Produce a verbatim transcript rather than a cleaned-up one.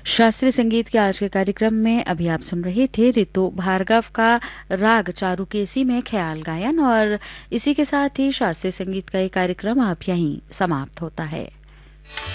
शास्त्रीय संगीत के आज के कार्यक्रम में अभी आप सुन रहे थे रितु भार्गव का राग चारुकेसी में ख्याल गायन, और इसी के साथ ही शास्त्रीय संगीत का ये कार्यक्रम अब यहीं समाप्त होता है।